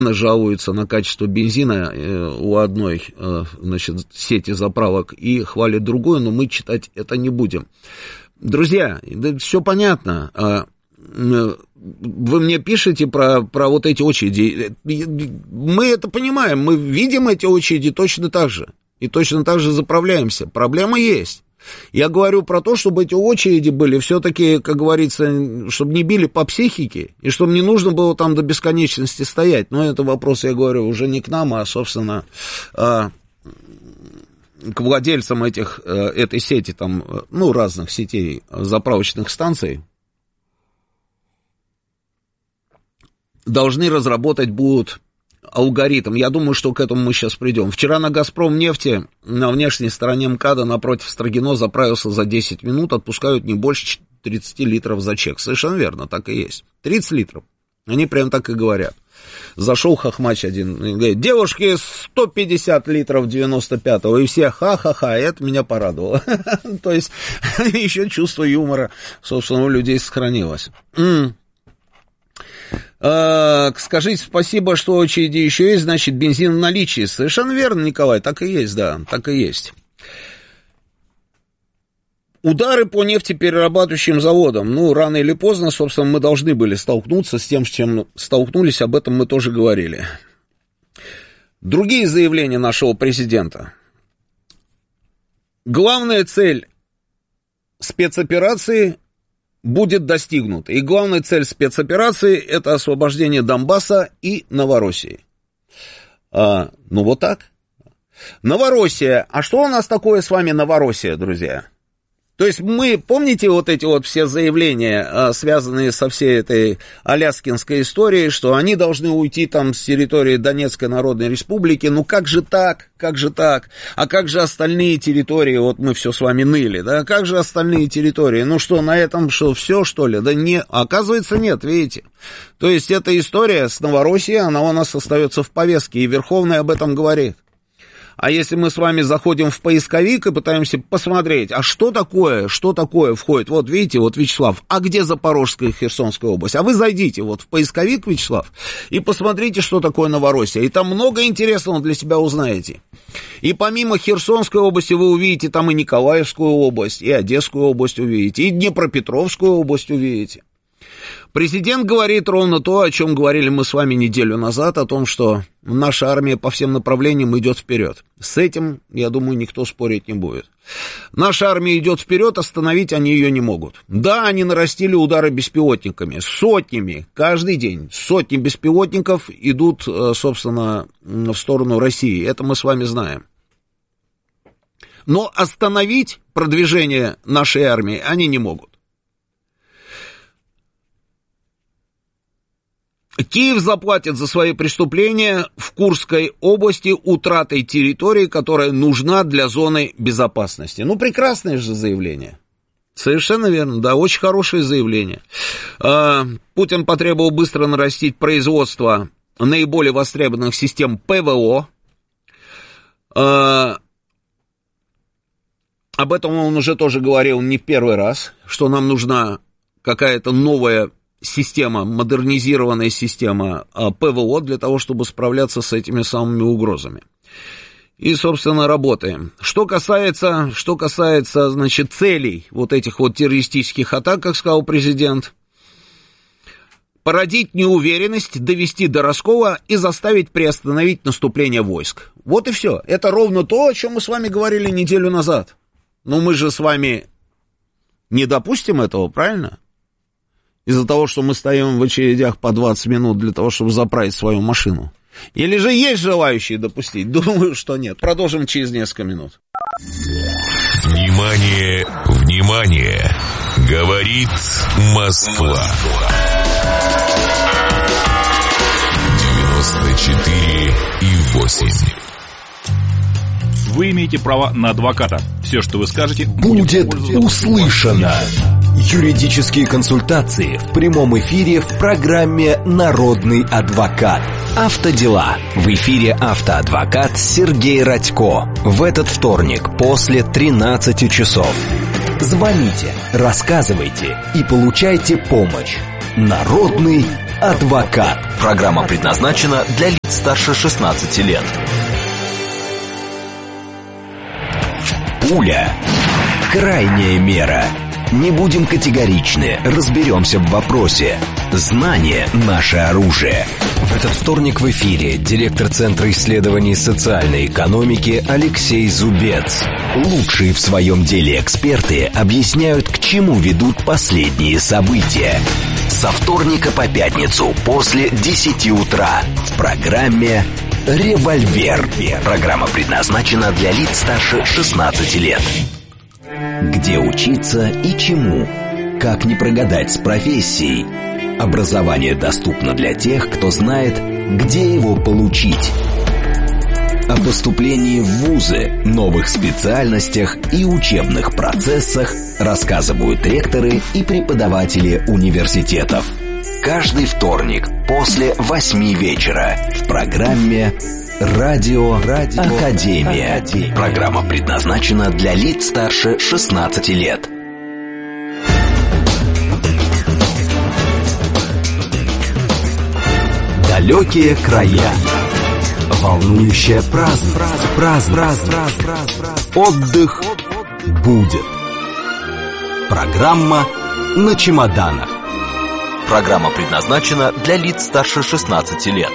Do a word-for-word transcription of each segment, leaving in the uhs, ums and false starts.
жалуются на качество бензина у одной, значит, сети заправок и хвалят другую, но мы читать это не будем. Друзья, да все понятно. Вы мне пишете про, про вот эти очереди. Мы это понимаем, мы видим эти очереди точно так же. И точно так же заправляемся. Проблема есть. Я говорю про то, чтобы эти очереди были все-таки, как говорится, чтобы не били по психике, и чтобы не нужно было там до бесконечности стоять. Но это вопрос, я говорю, уже не к нам, а, собственно, к владельцам этих, этой сети, там, ну, разных сетей заправочных станций. Должны разработать будут алгоритм. Я думаю, что к этому мы сейчас придем. Вчера на «Газпромнефти» на внешней стороне МКАДа напротив Строгино заправился за десять минут, отпускают не больше тридцать литров за чек. Совершенно верно, так и есть. тридцать литров. Они прям так и говорят. Зашел хохмач один, говорит: девушки, сто пятьдесят литров девяносто пятого, и все ха-ха-ха, и это меня порадовало. То есть, еще чувство юмора, собственно, у людей сохранилось. Скажите спасибо, что очереди еще есть, значит, бензин в наличии. Совершенно верно, Николай, так и есть, да, так и есть. Удары по нефтеперерабатывающим заводам. Ну, рано или поздно, собственно, мы должны были столкнуться с тем, с чем столкнулись, об этом мы тоже говорили. Другие заявления нашего президента. Главная цель спецоперации будет достигнута. И главная цель спецоперации — это освобождение Донбасса и Новороссии. А, ну, вот так. Новороссия. А что у нас такое с вами Новороссия, друзья? То есть мы, помните вот эти вот все заявления, связанные со всей этой аляскинской историей, что они должны уйти там с территории Донецкой Народной Республики? Ну как же так, как же так? А как же остальные территории? Вот мы все с вами ныли, да? Как же остальные территории? Ну что, на этом что, все, что ли? Да не, оказывается, нет, видите? То есть эта история с Новороссией, она у нас остается в повестке, и Верховный об этом говорит. А если мы с вами заходим в поисковик и пытаемся посмотреть, а что такое, что такое входит, вот видите, вот Вячеслав, а где Запорожская и Херсонская область? А вы зайдите вот в поисковик, Вячеслав, и посмотрите, что такое Новороссия, и там много интересного для себя узнаете. И помимо Херсонской области вы увидите там и Николаевскую область, и Одесскую область увидите, и Днепропетровскую область увидите. Президент говорит ровно то, о чем говорили мы с вами неделю назад, о том, что наша армия по всем направлениям идет вперед. С этим, я думаю, никто спорить не будет. Наша армия идет вперед, остановить они ее не могут. Да, они нарастили удары беспилотниками, сотнями, каждый день. Сотни беспилотников идут, собственно, в сторону России, это мы с вами знаем. Но остановить продвижение нашей армии они не могут. Киев заплатит за свои преступления в Курской области утратой территории, которая нужна для зоны безопасности. Ну, прекрасное же заявление. Совершенно верно, да, очень хорошее заявление. Путин потребовал быстро нарастить производство наиболее востребованных систем ПВО. Об этом он уже тоже говорил не в первый раз, что нам нужна какая-то новая система, модернизированная система ПВО для того, чтобы справляться с этими самыми угрозами. И, собственно, работаем. Что касается, что касается, значит, целей вот этих вот террористических атак, как сказал президент, породить неуверенность, довести до раскола и заставить приостановить наступление войск. Вот и все. Это ровно то, о чем мы с вами говорили неделю назад. Но мы же с вами не допустим этого, правильно? Из-за того, что мы стоим в очередях по двадцать минут для того, чтобы заправить свою машину. Или же есть желающие допустить? Думаю, что нет. Продолжим через несколько минут. Внимание, внимание! Говорит Москва. девяносто четыре и восемь. Вы имеете право на адвоката. Все, что вы скажете, будет, будет услышано. Юридические консультации в прямом эфире в программе «Народный адвокат». Автодела. В эфире автоадвокат Сергей Радько. В этот вторник после тринадцати часов. Звоните, рассказывайте и получайте помощь. Народный «Адвокат». Программа предназначена для лиц старше шестнадцати лет. Пуля. Крайняя мера. Не будем категоричны, разберемся в вопросе. Знание – наше оружие. В этот вторник в эфире директор Центра исследований социальной экономики Алексей Зубец. Лучшие в своем деле эксперты объясняют, к чему ведут последние события. Со вторника по пятницу после десяти утра в программе «Револьвер». Программа предназначена для лиц старше шестнадцати лет. Где учиться и чему? Как не прогадать с профессией? Образование доступно для тех, кто знает, где его получить. О поступлении в вузы, новых специальностях и учебных процессах рассказывают ректоры и преподаватели университетов. Каждый вторник после восьми вечера в программе «Радио, Радио Академия». Академия. Программа предназначена для лиц старше шестнадцати лет. Далекие края. Волнующая праздность. Праздность. Отдых будет. Программа на чемоданах. Программа предназначена для лиц старше шестнадцати лет.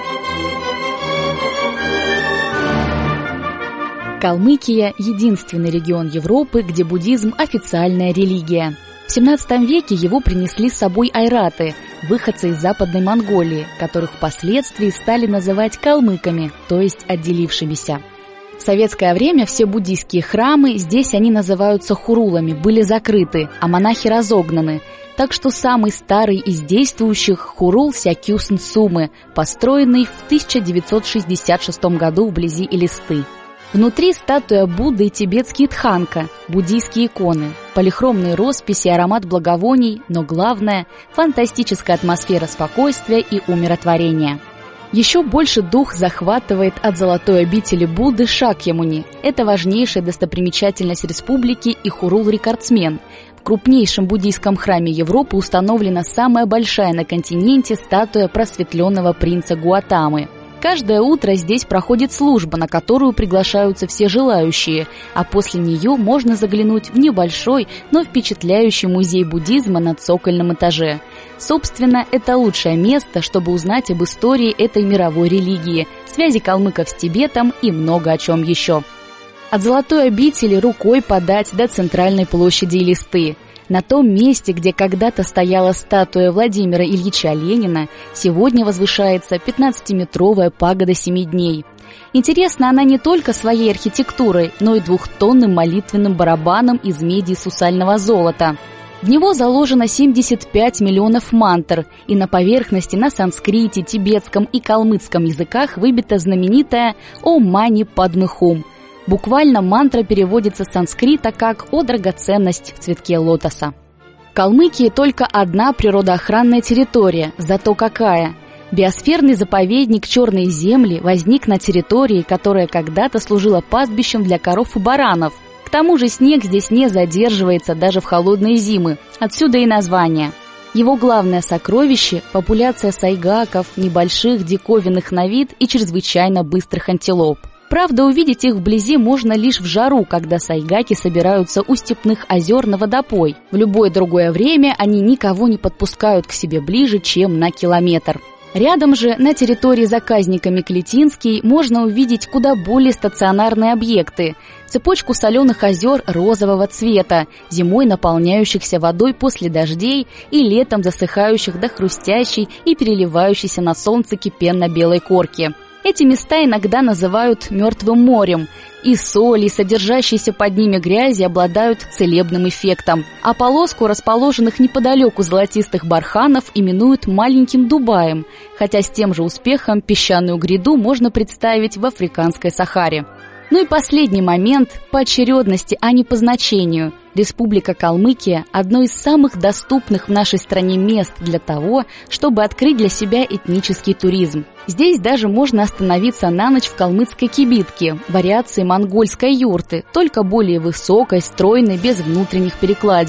Калмыкия – единственный регион Европы, где буддизм – официальная религия. В семнадцатом веке его принесли с собой айраты, выходцы из Западной Монголии, которых впоследствии стали называть калмыками, то есть отделившимися. В советское время все буддийские храмы, здесь они называются хурулами, были закрыты, а монахи разогнаны. Так что самый старый из действующих – хурул Сякюсн Сумы, построенный в тысяча девятьсот шестьдесят шестом году вблизи Элисты. Внутри статуя Будды и тибетский Тханка, буддийские иконы, полихромные росписи, аромат благовоний, но главное – фантастическая атмосфера спокойствия и умиротворения. Еще больше дух захватывает от золотой обители Будды Шакьямуни. Это важнейшая достопримечательность республики и хурул-рекордсмен. В крупнейшем буддийском храме Европы установлена самая большая на континенте статуя просветленного принца Гуатамы. Каждое утро здесь проходит служба, на которую приглашаются все желающие, а после нее можно заглянуть в небольшой, но впечатляющий музей буддизма на цокольном этаже. Собственно, это лучшее место, чтобы узнать об истории этой мировой религии, связи калмыков с Тибетом и много о чем еще. От золотой обители рукой подать до центральной площади Элисты. На том месте, где когда-то стояла статуя Владимира Ильича Ленина, сегодня возвышается пятнадцатиметровая пагода семи дней. Интересна она не только своей архитектурой, но и двухтонным молитвенным барабаном из меди и сусального золота. В него заложено семьдесят пять миллионов мантр, и на поверхности на санскрите, тибетском и калмыцком языках выбита знаменитая «О Мани Падме Хум». Буквально мантра переводится с санскрита как «О драгоценность в цветке лотоса». В Калмыкии только одна природоохранная территория, зато какая! Биосферный заповедник «Черные земли» возник на территории, которая когда-то служила пастбищем для коров и баранов. К тому же снег здесь не задерживается даже в холодные зимы, отсюда и название. Его главное сокровище – популяция сайгаков, небольших, диковинных на вид и чрезвычайно быстрых антилоп. Правда, увидеть их вблизи можно лишь в жару, когда сайгаки собираются у степных озер на водопой. В любое другое время они никого не подпускают к себе ближе, чем на километр. Рядом же, на территории заказника Меклетинский, можно увидеть куда более стационарные объекты. Цепочку соленых озер розового цвета, зимой наполняющихся водой после дождей и летом засыхающих до хрустящей и переливающейся на солнце кипенно-белой корки. Эти места иногда называют «мертвым морем», и соль, и содержащиеся под ними грязи обладают целебным эффектом. А полоску расположенных неподалеку золотистых барханов именуют «маленьким Дубаем», хотя с тем же успехом песчаную гряду можно представить в африканской Сахаре. Ну и последний момент по очередности, а не по значению. Республика Калмыкия – одно из самых доступных в нашей стране мест для того, чтобы открыть для себя этнический туризм. Здесь даже можно остановиться на ночь в калмыцкой кибитке, вариации монгольской юрты, только более высокой, стройной, без внутренних перекладин.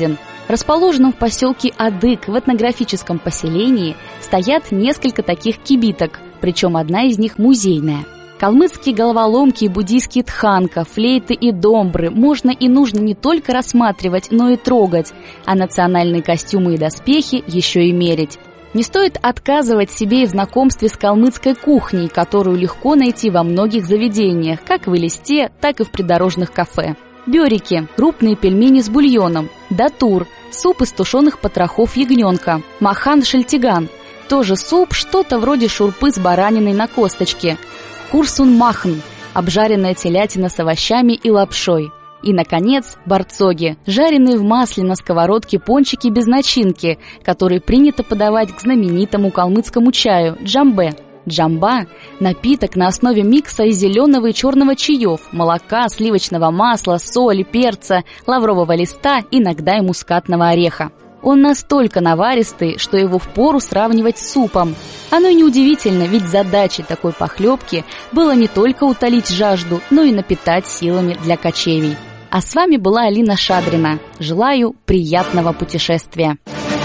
Расположенном в поселке Адык в этнографическом поселении стоят несколько таких кибиток, причем одна из них музейная. Калмыцкие головоломки и буддийские тханка, флейты и домбры можно и нужно не только рассматривать, но и трогать, а национальные костюмы и доспехи еще и мерить. Не стоит отказывать себе и в знакомстве с калмыцкой кухней, которую легко найти во многих заведениях, как в Элисте, так и в придорожных кафе. Бёрики – крупные пельмени с бульоном, датур – суп из тушеных потрохов ягненка, махан-шельтиган – тоже суп, что-то вроде шурпы с бараниной на косточке, хурсун-махн – обжаренная телятина с овощами и лапшой. И, наконец, барцоги – жареные в масле на сковородке пончики без начинки, которые принято подавать к знаменитому калмыцкому чаю – джамбе. Джамба – напиток на основе микса из зеленого и черного чаев, молока, сливочного масла, соли, перца, лаврового листа, иногда и мускатного ореха. Он настолько наваристый, что его впору сравнивать с супом. Оно и неудивительно, ведь задачей такой похлебки было не только утолить жажду, но и напитать силами для кочевий. А с вами была Алина Шадрина. Желаю приятного путешествия.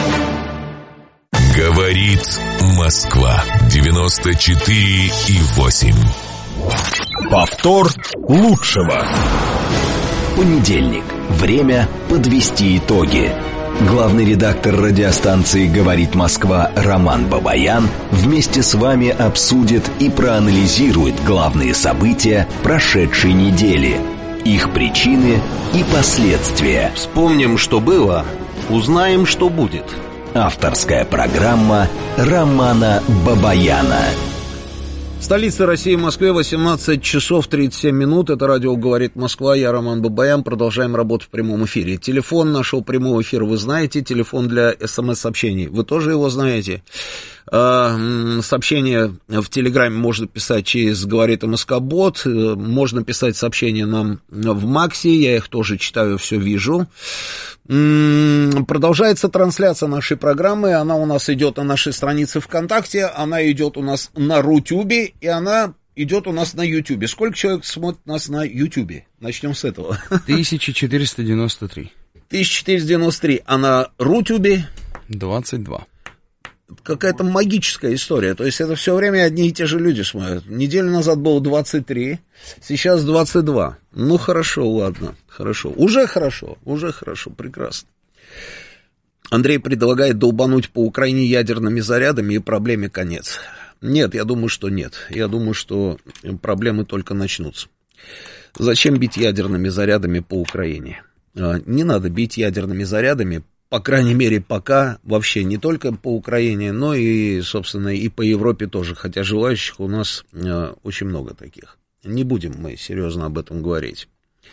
Говорит Москва девяносто четыре и восемь. Повтор лучшего. Понедельник. Время подвести итоги. Главный редактор радиостанции «Говорит Москва» Роман Бабаян вместе с вами обсудит и проанализирует главные события прошедшей недели, их причины и последствия. Вспомним, что было, узнаем, что будет. Авторская программа Романа Бабаяна. В столице России, Москве, восемнадцать часов тридцать семь минут. Это радио «Говорит Москва». Я Роман Бабаян. Продолжаем работу в прямом эфире. Телефон нашего прямого эфира вы знаете. Телефон для смс-сообщений вы тоже его знаете. Сообщение в Телеграме можно писать через «Говорит МСК-бот». Можно писать сообщения нам в Максе. Я их тоже читаю, все вижу. Продолжается трансляция нашей программы. Она у нас идет на нашей странице ВКонтакте. Она идет у нас на Рутюбе. И она идет у нас на Ютубе. Сколько человек смотрит нас на Ютубе? Начнем с этого. тысяча четыреста девяносто три. тысяча четыреста девяносто три. А на Рутюбе? двадцать два. Какая-то магическая история. То есть это все время одни и те же люди смотрят. Неделю назад было двадцать три, сейчас двадцать два. Ну хорошо, ладно, хорошо. Уже хорошо, уже хорошо, прекрасно. Андрей предлагает долбануть по Украине ядерными зарядами и проблеме конец. Нет, я думаю, что нет. Я думаю, что проблемы только начнутся. Зачем бить ядерными зарядами по Украине? Не надо бить ядерными зарядами, по крайней мере, пока вообще не только по Украине, но и, собственно, и по Европе тоже, хотя желающих у нас э, очень много таких. Не будем мы серьезно об этом говорить.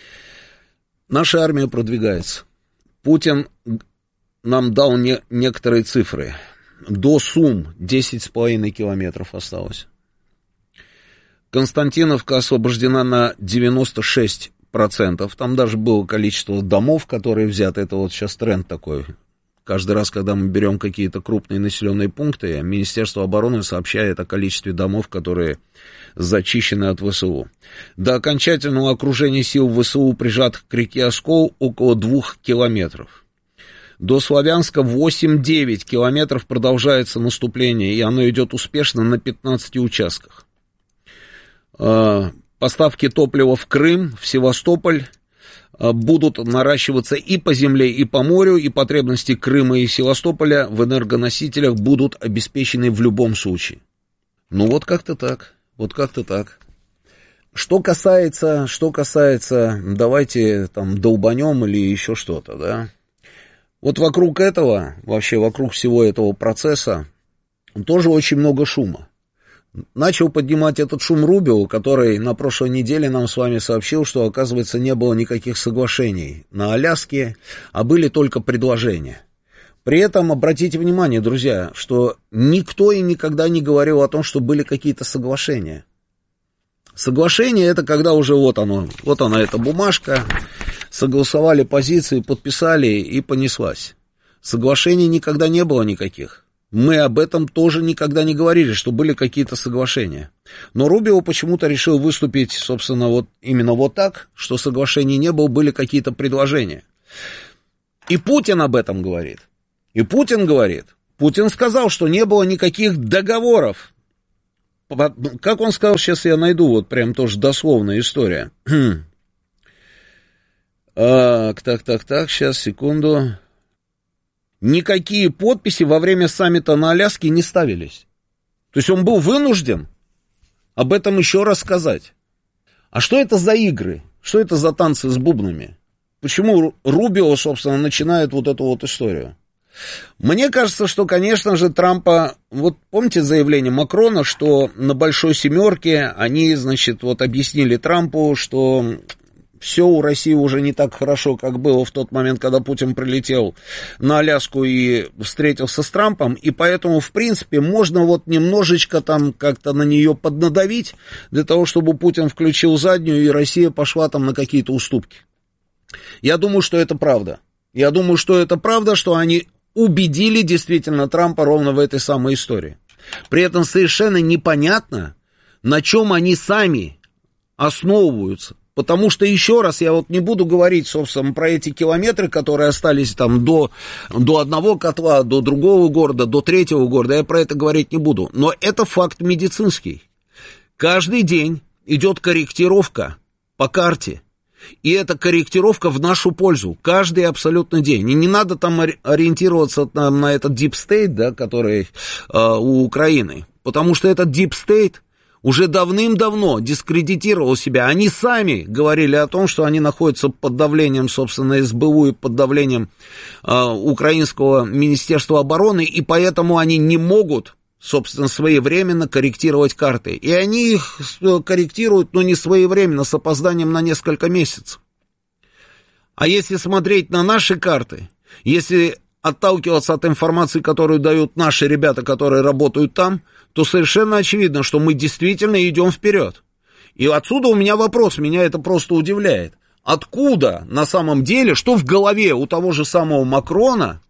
Наша армия продвигается. Путин нам дал не, некоторые цифры. До Сум десять с половиной километров осталось. Константиновка освобождена на девяносто шесть процентов. Там даже было количество домов, которые взяты. Это вот сейчас тренд такой. Каждый раз, когда мы берем какие-то крупные населенные пункты, Министерство обороны сообщает о количестве домов, которые зачищены от ВСУ. До окончательного окружения сил ВСУ, прижатых к реке Оскол, около двух километров. До Славянска восемь-девять километров продолжается наступление, и оно идет успешно на пятнадцати участках. Поставки топлива в Крым, в Севастополь будут наращиваться и по земле, и по морю, и потребности Крыма и Севастополя в энергоносителях будут обеспечены в любом случае. Ну вот как-то так, вот как-то так. Что касается, что касается, давайте там долбанем или еще что-то, да. Вот вокруг этого, вообще вокруг всего этого процесса тоже очень много шума. Начал поднимать этот шум Рубио, который на прошлой неделе нам с вами сообщил, что, оказывается, не было никаких соглашений на Аляске, а были только предложения. При этом обратите внимание, друзья, что никто и никогда не говорил о том, что были какие-то соглашения. Соглашение — это когда уже вот оно, вот она эта бумажка, согласовали позиции, подписали и понеслась. Соглашений никогда не было никаких. Мы об этом тоже никогда не говорили, что были какие-то соглашения. Но Рубио почему-то решил выступить, собственно, вот именно вот так, что соглашений не было, были какие-то предложения. И Путин об этом говорит. И Путин говорит. Путин сказал, что не было никаких договоров. Как он сказал, сейчас я найду, вот прям тоже дословная история. Так, так, так, так, сейчас, секунду. Никакие подписи во время саммита на Аляске не ставились. То есть он был вынужден об этом еще раз сказать. А что это за игры? Что это за танцы с бубнами? Почему Рубио, собственно, начинает вот эту вот историю? Мне кажется, что, конечно же, Трампа... Вот помните заявление Макрона, что на Большой Семерке они, значит, вот объяснили Трампу, что все у России уже не так хорошо, как было в тот момент, когда Путин прилетел на Аляску и встретился с Трампом, и поэтому, в принципе, можно вот немножечко там как-то на нее поднадавить, для того, чтобы Путин включил заднюю, и Россия пошла там на какие-то уступки. Я думаю, что это правда. Я думаю, что это правда, что они убедили действительно Трампа ровно в этой самой истории. При этом совершенно непонятно, на чем они сами основываются. Потому что, еще раз, я вот не буду говорить, собственно, про эти километры, которые остались там до, до одного котла, до другого города, до третьего города, я про это говорить не буду. Но это факт медицинский. Каждый день идет корректировка по карте. И эта корректировка в нашу пользу. Каждый абсолютно день. И не надо там ориентироваться там на этот Deep State, да, который э, у Украины. Потому что этот Deep State уже давным-давно дискредитировал себя. Они сами говорили о том, что они находятся под давлением, собственно, эс бэ у и под давлением э, Украинского Министерства обороны, и поэтому они не могут, собственно, своевременно корректировать карты. И они их корректируют, но не своевременно, с опозданием на несколько месяцев. А если смотреть на наши карты, если отталкиваться от информации, которую дают наши ребята, которые работают там, то совершенно очевидно, что мы действительно идем вперед. И отсюда у меня вопрос, меня это просто удивляет. Откуда на самом деле, что в голове у того же самого Макрона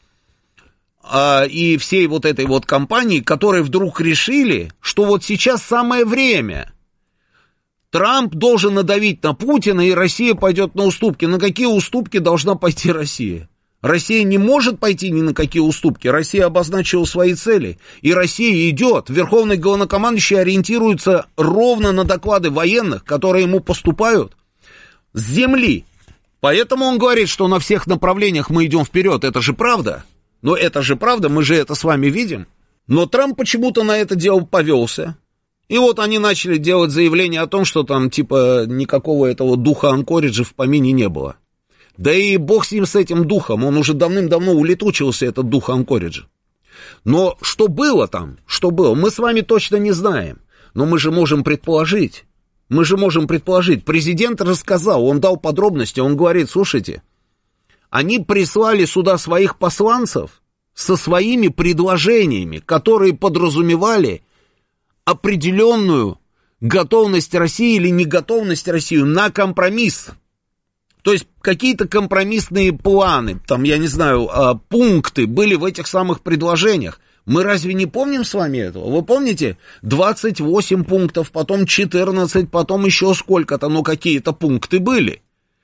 а, и всей вот этой вот компании, которые вдруг решили, что вот сейчас самое время. Трамп должен надавить на Путина, и Россия пойдет на уступки. На какие уступки должна пойти Россия? Россия не может пойти ни на какие уступки. Россия обозначила свои цели. И Россия идет. Верховный главнокомандующий ориентируется ровно на доклады военных, которые ему поступают с земли. Поэтому он говорит, что на всех направлениях мы идем вперед. Это же правда. Но это же правда, мы же это с вами видим. Но Трамп почему-то на это дело повелся. И вот они начали делать заявление о том, что там типа никакого этого духа Анкориджа в помине не было. Да и бог с ним, с этим духом, он уже давным-давно улетучился, этот дух Анкориджа. Но что было там, что было, мы с вами точно не знаем. Но мы же можем предположить, мы же можем предположить. Президент рассказал, он дал подробности, он говорит, слушайте, они прислали сюда своих посланцев со своими предложениями, которые подразумевали определенную готовность России или неготовность России на компромисс. То есть какие-то компромиссные планы, там, я не знаю, пункты были в этих самых предложениях. Мы разве не помним с вами этого? Вы помните? двадцать восемь пунктов, потом четырнадцать, потом еще сколько-то, но какие-то пункты были.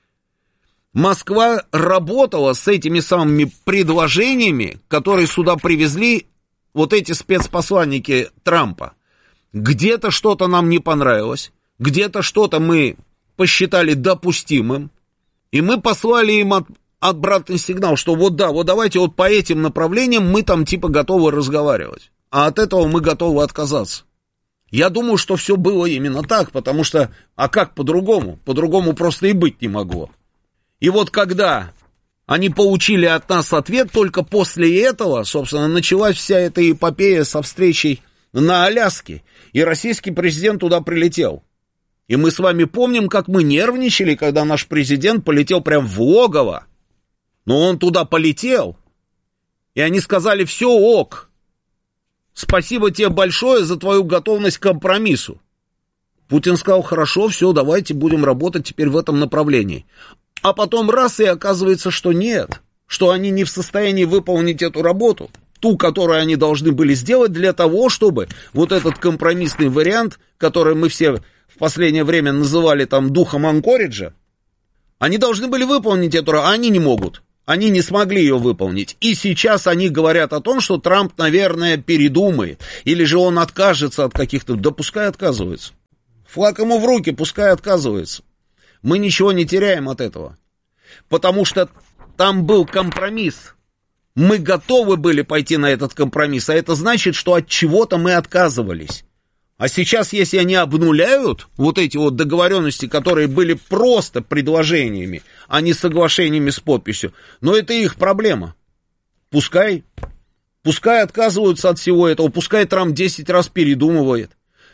Москва работала с этими самыми предложениями, которые сюда привезли вот эти спецпосланники Трампа. Где-то что-то нам не понравилось, где-то что-то мы посчитали допустимым, и мы послали им от, обратный сигнал, что вот да, вот давайте вот по этим направлениям мы там типа готовы разговаривать, а от этого мы готовы отказаться. Я думаю, что все было именно так, потому что, а как по-другому? По-другому просто и быть не могло. И вот когда они получили от нас ответ, только после этого, собственно, началась вся эта эпопея со встречей на Аляске, и российский президент туда прилетел. И мы с вами помним, как мы нервничали, когда наш президент полетел прям в логово. Но он туда полетел, и они сказали, все ок, спасибо тебе большое за твою готовность к компромиссу. Путин сказал, хорошо, все, давайте будем работать теперь в этом направлении. А потом раз, и оказывается, что нет, что они не в состоянии выполнить эту работу, ту, которую они должны были сделать для того, чтобы вот этот компромиссный вариант, который мы все в последнее время называли там духом Анкориджа, они должны были выполнить эту работу, а они не могут. Они не смогли ее выполнить. И сейчас они говорят о том, что Трамп, наверное, передумает. Или же он откажется от каких-то... Да пускай отказывается. Флаг ему в руки, пускай отказывается. Мы ничего не теряем от этого. Потому что там был компромисс. Мы готовы были пойти на этот компромисс. А это значит, что от чего-то мы отказывались. А сейчас, если они обнуляют вот эти вот договоренности, которые были просто предложениями, а не соглашениями с подписью, но это их проблема. Пускай, пускай отказываются от всего этого, пускай Трамп десять раз передумывает.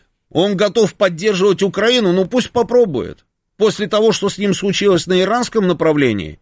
Он готов поддерживать Украину, ну пусть попробует. После того, что с ним случилось на иранском направлении,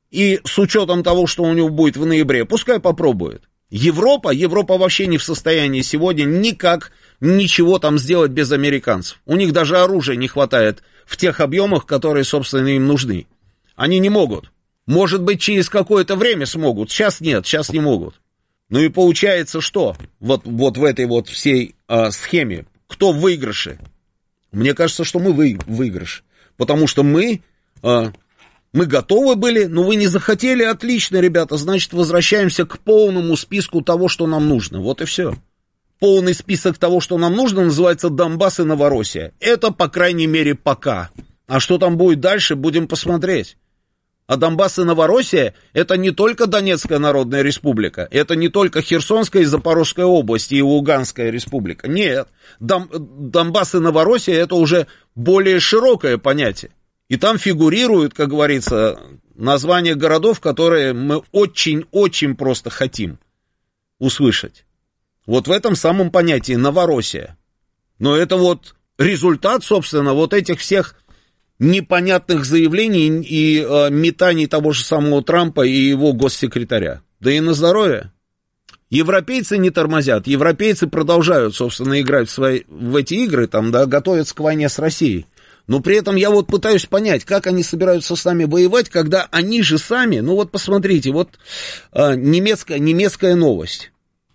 и с учетом того, что у него будет в ноябре, пускай попробует. Европа, Европа вообще не в состоянии сегодня никак ничего там сделать без американцев. У них даже оружия не хватает в тех объемах, которые, собственно, им нужны. Они не могут. Может быть, через какое-то время смогут. Сейчас нет, сейчас не могут. Ну и получается, что вот, вот в этой вот всей а, схеме, кто в выигрыше? Мне кажется, что мы вы, в выигрыше. Потому что мы... А, Мы готовы были, но вы не захотели, отлично, ребята, значит, возвращаемся к полному списку того, что нам нужно, вот и все. Полный список того, что нам нужно, называется Донбасс и Новороссия. Это, по крайней мере, пока. А что там будет дальше, будем посмотреть. А Донбасс и Новороссия — это не только Донецкая Народная Республика, это не только Херсонская и Запорожская области и Луганская Республика. Нет, Дон, Донбасс и Новороссия — это уже более широкое понятие. И там фигурируют, как говорится, названия городов, которые мы очень-очень просто хотим услышать. Вот в этом самом понятии Новороссия. Но это вот результат, собственно, вот этих всех непонятных заявлений и э, метаний того же самого Трампа и его госсекретаря. Да и на здоровье. Европейцы не тормозят. Европейцы продолжают, собственно, играть в, свои, в эти игры, там, да, готовятся к войне с Россией. Но при этом я вот пытаюсь понять, как они собираются с нами воевать, когда они же сами, ну вот посмотрите, вот э, немецкая, немецкая новость.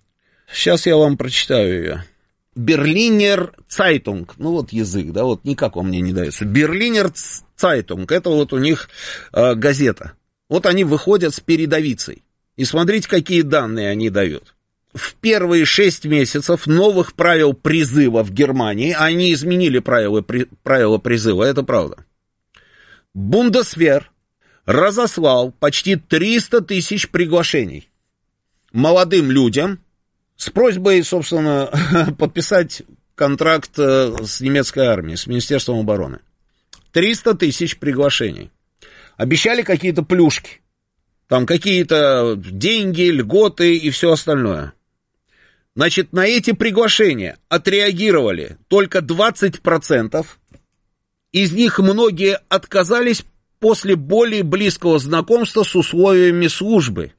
Сейчас я вам прочитаю ее. Берлинер Цайтунг, ну вот язык, да, вот никак он мне не дается. Берлинер Цайтунг, это вот у них э, газета. Вот они выходят с передовицей. И смотрите, какие данные они дают. В первые шесть месяцев новых правил призыва в Германии, они изменили правила, при, правила призыва, это правда. Бундесвер разослал почти триста тысяч приглашений молодым людям с просьбой, собственно, подписать контракт с немецкой армией, с Министерством обороны. триста тысяч приглашений. Обещали какие-то плюшки, там какие-то деньги, льготы и все остальное. Значит, на эти приглашения отреагировали только двадцать процентов. Из них многие отказались после более близкого знакомства с условиями службы.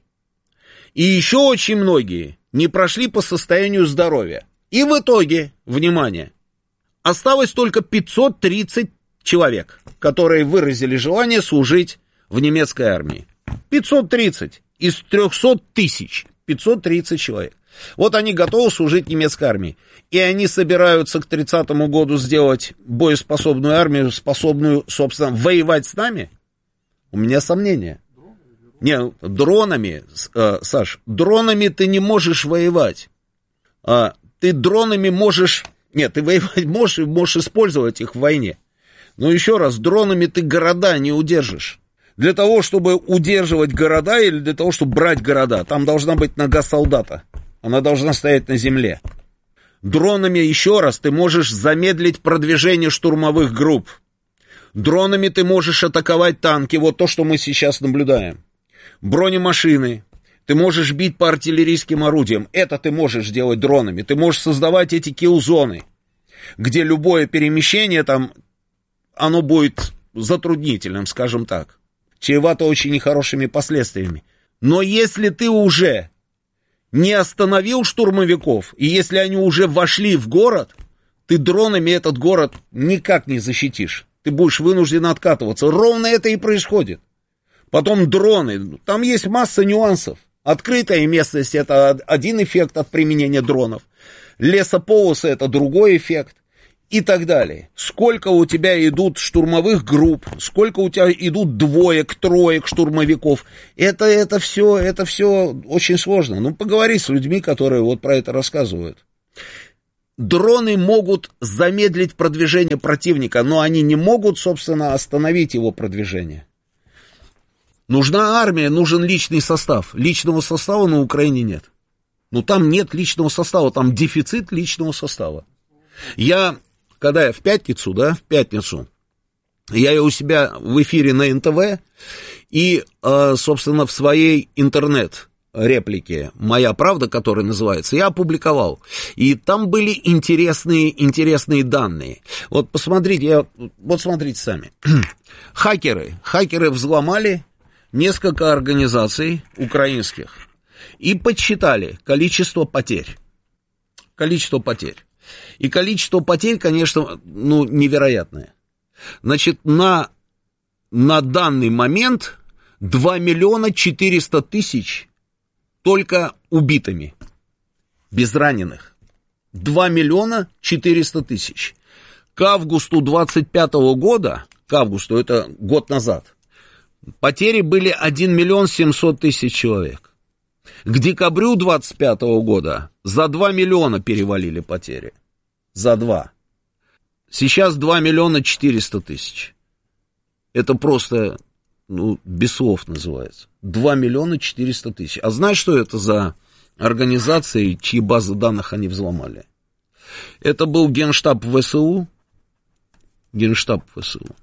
И еще очень многие не прошли по состоянию здоровья. И в итоге, внимание, осталось только пятьсот тридцать человек, которые выразили желание служить в немецкой армии. пятьсот тридцать из трехсот тысяч. пятьсот тридцать человек. Вот они готовы служить немецкой армии. И они собираются к тридцатому году сделать боеспособную армию, способную, собственно, воевать с нами? У меня сомнения. Не, дронами, э, Саш, дронами ты не можешь воевать. А, ты дронами можешь... Нет, ты воевать можешь и можешь использовать их в войне. Но еще раз, дронами ты города не удержишь. Для того, чтобы удерживать города или для того, чтобы брать города, там должна быть нога солдата. Она должна стоять на земле. Дронами, еще раз, ты можешь замедлить продвижение штурмовых групп. Дронами ты можешь атаковать танки, вот то, что мы сейчас наблюдаем. Бронемашины. Ты можешь бить по артиллерийским орудиям. Это ты можешь делать дронами. Ты можешь создавать эти килл-зоны, где любое перемещение там, оно будет затруднительным, скажем так. Чревато очень нехорошими последствиями. Но если ты уже не остановил штурмовиков, и если они уже вошли в город, ты дронами этот город никак не защитишь. Ты будешь вынужден откатываться. Ровно это и происходит. Потом дроны. Там есть масса нюансов. Открытая местность — это один эффект от применения дронов. Лесополосы — это другой эффект. и так далее. Сколько у тебя идут штурмовых групп, сколько у тебя идут двоек, троек штурмовиков. Это, это все, это все очень сложно. Ну, поговори с людьми, которые вот про это рассказывают. Дроны могут замедлить продвижение противника, но они не могут, собственно, остановить его продвижение. Нужна армия, нужен личный состав. Личного состава на Украине нет. Ну, там нет личного состава, там дефицит личного состава. Я, когда я в пятницу, да, в пятницу, я у себя в эфире на эн тэ вэ и, собственно, в своей интернет реплике «Моя правда», которая называется, я опубликовал. И там были интересные, интересные данные. Вот посмотрите, я, вот смотрите сами. Хакеры, хакеры взломали несколько организаций украинских и подсчитали количество потерь. Количество потерь. И количество потерь, конечно, ну, невероятное. Значит, на, на данный момент два миллиона четыреста тысяч только убитыми, без раненых. два миллиона четыреста тысяч. К августу двадцать пятого года, к августу, это год назад, потери были один миллион семьсот тысяч человек. К декабрю двадцать пятого года за два миллиона перевалили потери. За два. Сейчас два миллиона четыреста тысяч. Это просто, ну, без слов называется. два миллиона четыреста тысяч. А знаешь, что это за организации, чьи базы данных они взломали? Это был Генштаб вэ эс у. Генштаб вэ эс у.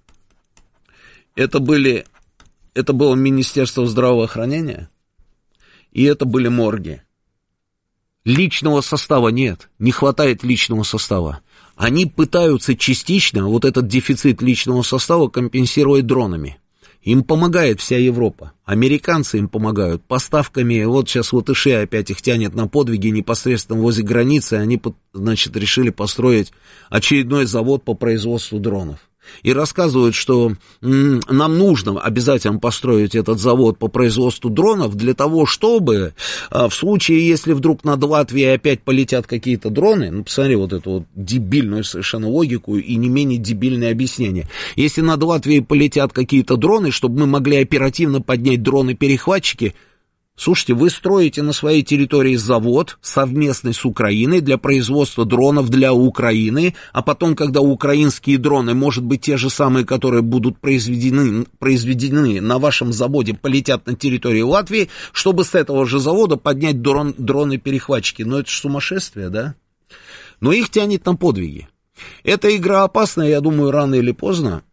Это были, это было Министерство здравоохранения. И это были морги. Личного состава нет, не хватает личного состава. Они пытаются частично вот этот дефицит личного состава компенсировать дронами. Им помогает вся Европа. Американцы им помогают поставками. Вот сейчас латыши опять их тянет на подвиги непосредственно возле границы. Они, значит, решили построить очередной завод по производству дронов. И рассказывают, что м, нам нужно обязательно построить этот завод по производству дронов для того, чтобы а, в случае, если вдруг над Латвией опять полетят какие-то дроны, ну, посмотри вот эту вот дебильную совершенно логику и не менее дебильное объяснение. Если над Латвией полетят какие-то дроны, чтобы мы могли оперативно поднять дроны-перехватчики. Слушайте, вы строите на своей территории завод совместный с Украиной для производства дронов для Украины, а потом, когда украинские дроны, может быть, те же самые, которые будут произведены, произведены на вашем заводе, полетят на территории Латвии, чтобы с этого же завода поднять дрон, дроны-перехватчики. Ну, это же сумасшествие, да? Но их тянет на подвиги. Эта игра опасная, я думаю, рано или поздно.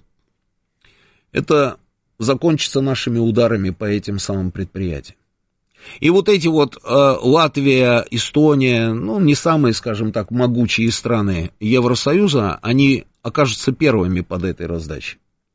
Это закончится нашими ударами по этим самым предприятиям. И вот эти вот э, Латвия, Эстония, ну, не самые, скажем так, могучие страны Евросоюза, они окажутся первыми под этой раздачей.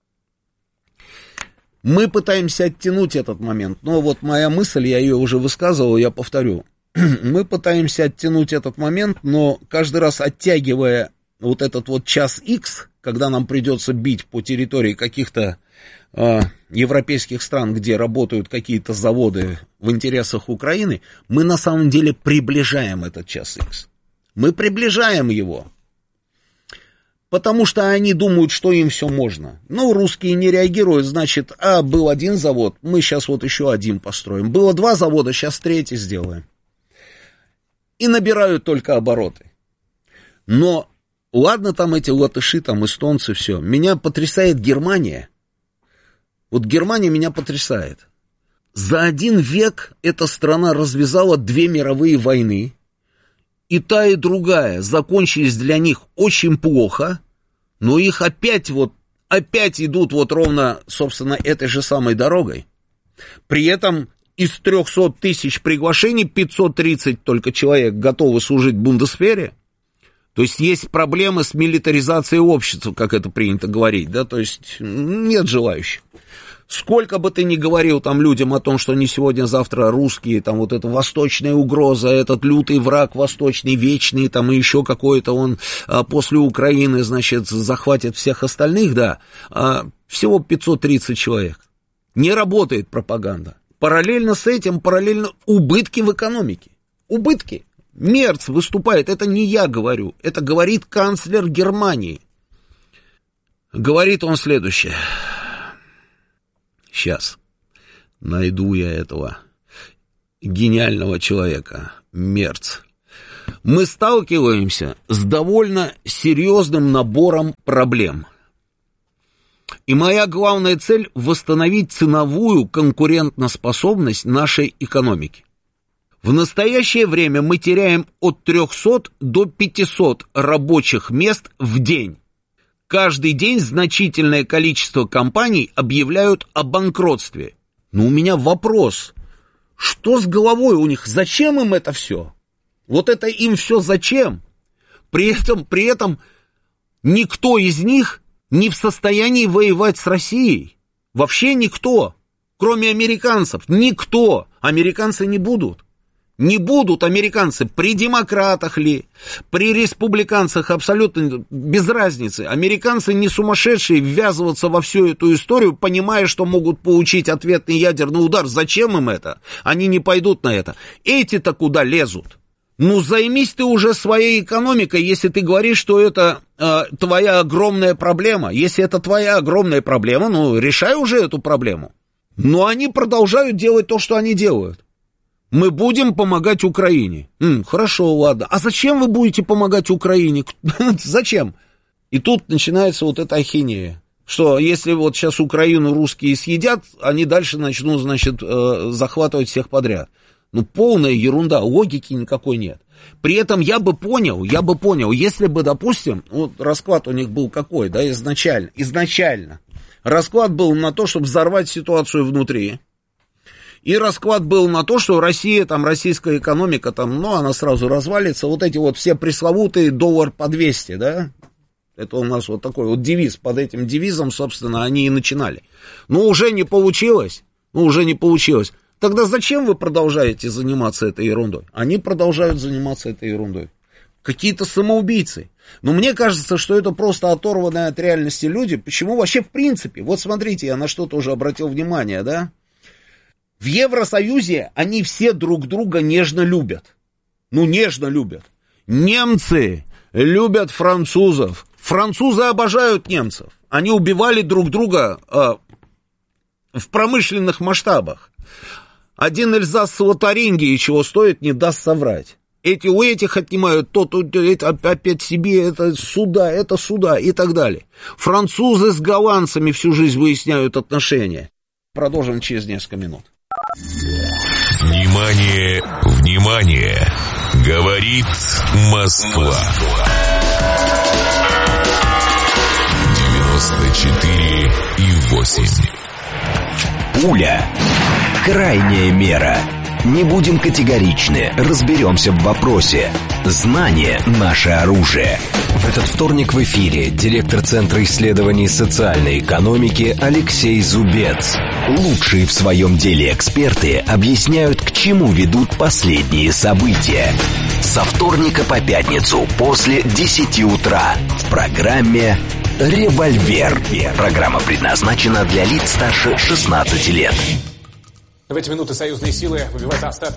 Мы пытаемся оттянуть этот момент, но вот моя мысль, я ее уже высказывал, я повторю. Мы пытаемся оттянуть этот момент, но каждый раз оттягивая вот этот вот час Х, когда нам придется бить по территории каких-то э, европейских стран, где работают какие-то заводы в интересах Украины, мы на самом деле приближаем этот час Х. Мы приближаем его. Потому что они думают, что им все можно. Ну, русские не реагируют, значит, а, был один завод, мы сейчас вот еще один построим. Было два завода, сейчас третий сделаем. И набирают только обороты. Но ладно там эти латыши, там эстонцы, все. Меня потрясает Германия. Вот Германия меня потрясает. За один век эта страна развязала две мировые войны. И та, и другая закончились для них очень плохо. Но их опять вот, опять идут вот ровно, собственно, этой же самой дорогой. При этом из трехсот тысяч приглашений пятьсот тридцать только человек готовы служить в Бундесвере. То есть есть проблемы с милитаризацией общества, как это принято говорить, да, то есть нет желающих. Сколько бы ты ни говорил там людям о том, что они сегодня-завтра русские, там вот эта восточная угроза, этот лютый враг восточный, вечный, там и еще какой-то он а, после Украины, значит, захватит всех остальных, да, а, всего пятьсот тридцать человек. Не работает пропаганда. Параллельно с этим, параллельно убытки в экономике. Убытки. Мерц выступает, это не я говорю, это говорит канцлер Германии. Говорит он следующее. Сейчас найду я этого гениального человека, Мерц. Мы сталкиваемся с довольно серьезным набором проблем. И моя главная цель – восстановить ценовую конкурентоспособность нашей экономики. В настоящее время мы теряем от трехсот до пятисот рабочих мест в день. Каждый день значительное количество компаний объявляют о банкротстве. Но у меня вопрос, что с головой у них, зачем им это все? Вот это им все зачем? При этом, при этом никто из них не в состоянии воевать с Россией. Вообще никто, кроме американцев, никто. Американцы не будут. Не будут американцы при демократах ли, при республиканцах, абсолютно без разницы. Американцы не сумасшедшие ввязываться во всю эту историю, понимая, что могут получить ответный ядерный удар. Зачем им это? Они не пойдут на это. Эти-то куда лезут? Ну, займись ты уже своей экономикой, если ты говоришь, что это э, твоя огромная проблема. Если это твоя огромная проблема, ну, решай уже эту проблему. Но они продолжают делать то, что они делают. Мы будем помогать Украине. М, хорошо, ладно. А зачем вы будете помогать Украине? Зачем? И тут начинается вот эта ахинея. Что если вот сейчас Украину русские съедят, они дальше начнут, значит, э, захватывать всех подряд. Ну, полная ерунда, логики никакой нет. При этом я бы понял, я бы понял, если бы, допустим, вот расклад у них был какой, да, изначально, изначально. Расклад был на то, чтобы взорвать ситуацию внутри. И расклад был на то, что Россия, там, российская экономика, там, ну, она сразу развалится. Вот эти вот все пресловутые доллар по двести, да, это у нас вот такой вот девиз, под этим девизом, собственно, они и начинали. Но уже не получилось, ну, уже не получилось. Тогда зачем вы продолжаете заниматься этой ерундой? Они продолжают заниматься этой ерундой. Какие-то самоубийцы. Но мне кажется, что это просто оторванные от реальности люди. Почему вообще в принципе? Вот смотрите, я на что-то уже обратил внимание, да? В Евросоюзе они все друг друга нежно любят. Ну, нежно любят. Немцы любят французов. Французы обожают немцев. Они убивали друг друга э, в промышленных масштабах. Один Эльзас Лотарингии, чего стоит, не даст соврать. Эти у этих отнимают, тот это, опять себе, это суда, это суда и так далее. Французы с голландцами всю жизнь выясняют отношения. Продолжим через несколько минут. Внимание, внимание! Говорит Москва. девяносто четыре и восемь. Пуля. Крайняя мера. Не будем категоричны, разберемся в вопросе. Знание – наше оружие. В этот вторник в эфире директор Центра исследований социальной экономики Алексей Зубец. Лучшие в своем деле эксперты объясняют, к чему ведут последние события. Со вторника по пятницу после десяти утра в программе «Револьвер». Программа предназначена для лиц старше шестнадцати лет. В эти минуты союзные силы выбивают остатки